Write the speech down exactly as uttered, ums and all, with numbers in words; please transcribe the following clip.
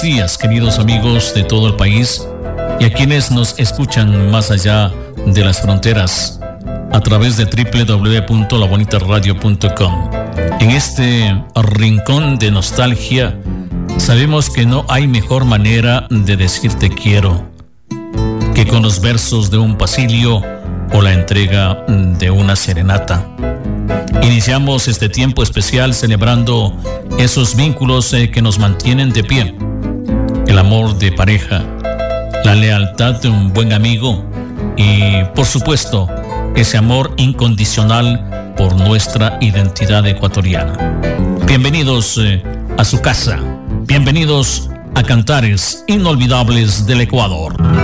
días, queridos amigos de todo el país y a quienes nos escuchan más allá de las fronteras a través de doble u doble u doble u punto la bonita radio punto com. En este rincón de nostalgia, sabemos que no hay mejor manera de decir te quiero que con los versos de un pasillo o la entrega de una serenata. Iniciamos este tiempo especial celebrando esos vínculos eh, que nos mantienen de pie. El amor de pareja, la lealtad de un buen amigo y, por supuesto, ese amor incondicional por nuestra identidad ecuatoriana. Bienvenidos eh, a su casa. Bienvenidos a Cantares Inolvidables del Ecuador.